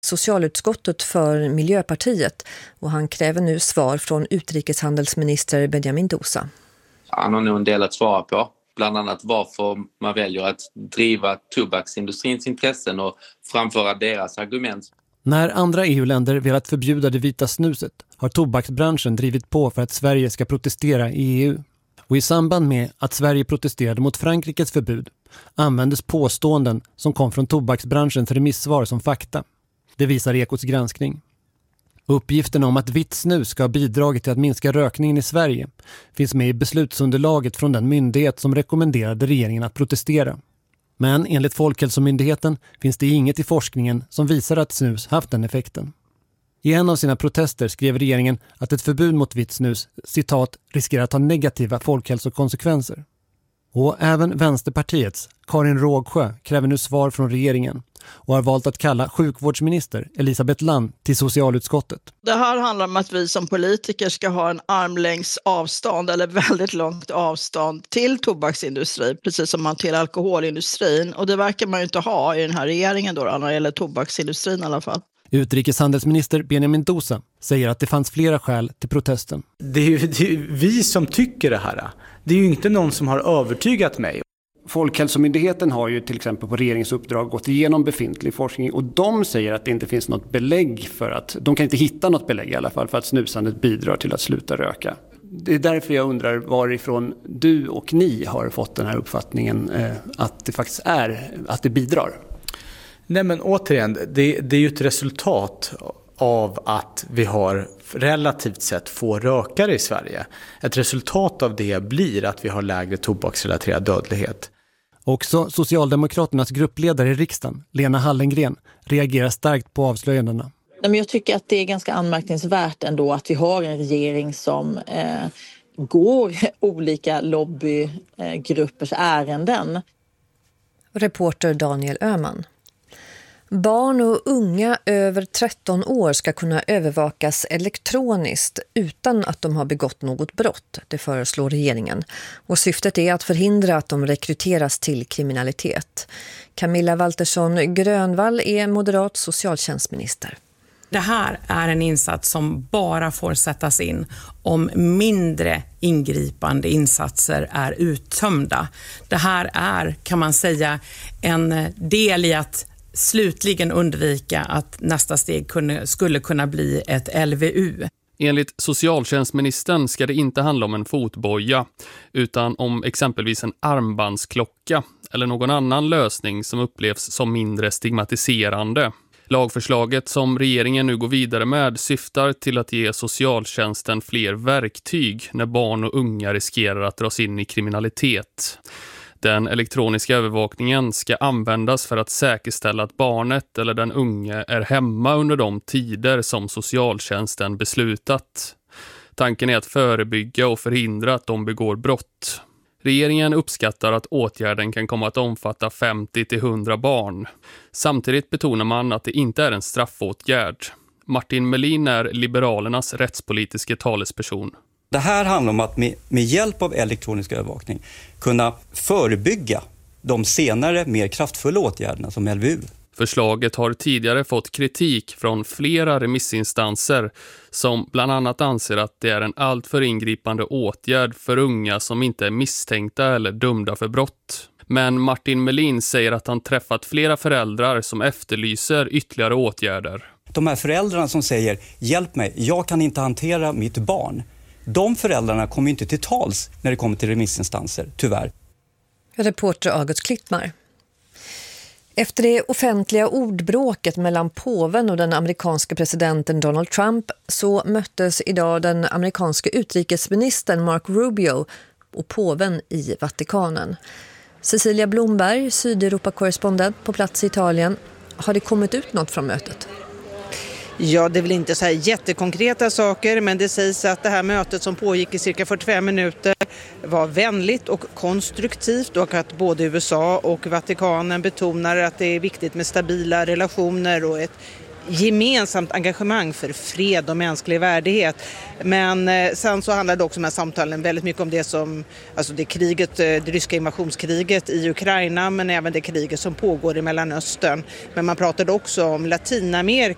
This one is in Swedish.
socialutskottet för Miljöpartiet och han kräver nu svar från utrikeshandelsminister Benjamin Dousa. Han har nog en del att svara på, bland annat varför man väljer att driva tobaksindustrins intressen och framföra deras argument. När andra EU-länder velat förbjuda det vita snuset har tobaksbranschen drivit på för att Sverige ska protestera i EU. Och i samband med att Sverige protesterade mot Frankrikes förbud användes påståenden som kom från tobaksbranschens remissvar som fakta. Det visar Ekots granskning. Uppgifterna om att vitt snus ska ha bidragit till att minska rökningen i Sverige finns med i beslutsunderlaget från den myndighet som rekommenderade regeringen att protestera. Men enligt Folkhälsomyndigheten finns det inget i forskningen som visar att snus haft den effekten. I en av sina protester skrev regeringen att ett förbud mot vitt snus, citat, riskerar att ha negativa folkhälsokonsekvenser. Och även Vänsterpartiets Karin Rågsjö kräver nu svar från regeringen och har valt att kalla sjukvårdsminister Elisabeth Land till socialutskottet. Det här handlar om att vi som politiker ska ha en armlängds avstånd eller väldigt långt avstånd till tobaksindustrin, precis som man till alkoholindustrin. Och det verkar man ju inte ha i den här regeringen då, när det gäller tobaksindustrin i alla fall. Utrikeshandelsminister Benjamin Dousa säger att det fanns flera skäl till protesten. Det är ju vi som tycker det här. Det är ju inte någon som har övertygat mig. Folkhälsomyndigheten har ju till exempel på regeringens uppdrag gått igenom befintlig forskning och de säger att det inte finns något belägg för att, de kan inte hitta något belägg i alla fall för att snusandet bidrar till att sluta röka. Det är därför jag undrar varifrån du och ni har fått den här uppfattningen att det faktiskt är, att det bidrar. Nej men återigen, det är ju ett resultat av att vi har relativt sett få rökare i Sverige. Ett resultat av det blir att vi har lägre tobaksrelaterad dödlighet. Också Socialdemokraternas gruppledare i riksdagen, Lena Hallengren, reagerar starkt på avslöjandena. Jag tycker att det är ganska anmärkningsvärt ändå att vi har en regering som går olika lobbygruppers ärenden. Reporter Daniel Öhman. Barn och unga över 13 år ska kunna övervakas elektroniskt utan att de har begått något brott, det föreslår regeringen. Och syftet är att förhindra att de rekryteras till kriminalitet. Camilla Waltersson Grönvall är moderat socialtjänstminister. Det här är en insats som bara får sättas in om mindre ingripande insatser är uttömda. Det här är, kan man säga, en del i att slutligen undvika att nästa steg skulle kunna bli ett LVU. Enligt socialtjänstministern ska det inte handla om en fotboja utan om exempelvis en armbandsklocka eller någon annan lösning som upplevs som mindre stigmatiserande. Lagförslaget som regeringen nu går vidare med syftar till att ge socialtjänsten fler verktyg när barn och unga riskerar att dras in i kriminalitet. Den elektroniska övervakningen ska användas för att säkerställa att barnet eller den unge är hemma under de tider som socialtjänsten beslutat. Tanken är att förebygga och förhindra att de begår brott. Regeringen uppskattar att åtgärden kan komma att omfatta 50-100 barn. Samtidigt betonar man att det inte är en straffåtgärd. Martin Melin är Liberalernas rättspolitiska talesperson. Det här handlar om att med hjälp av elektronisk övervakning kunna förebygga de senare mer kraftfulla åtgärderna som LVU. Förslaget har tidigare fått kritik från flera remissinstanser som bland annat anser att det är en alltför ingripande åtgärd för unga som inte är misstänkta eller dömda för brott. Men Martin Melin säger att han träffat flera föräldrar som efterlyser ytterligare åtgärder. De här föräldrarna som säger, hjälp mig, jag kan inte hantera mitt barn. De föräldrarna kommer inte till tals när det kommer till remissinstanser, tyvärr. Reporter August Klittmar. Efter det offentliga ordbråket mellan påven och den amerikanska presidenten Donald Trump så möttes idag den amerikanska utrikesministern Mark Rubio och påven i Vatikanen. Cecilia Blomberg, Sydeuropa-korrespondent på plats i Italien. Har det kommit ut något från mötet? Ja, det är väl inte så här jättekonkreta saker, men det sägs att det här mötet som pågick i cirka 45 minuter var vänligt och konstruktivt och att både USA och Vatikanen betonar att det är viktigt med stabila relationer och ett gemensamt engagemang för fred och mänsklig värdighet. Men sen så handlar det också med samtalen väldigt mycket om det som, alltså det kriget, det ryska invasionskriget i Ukraina, men även det kriget som pågår i Mellanöstern. Men man pratade också om Latinamerika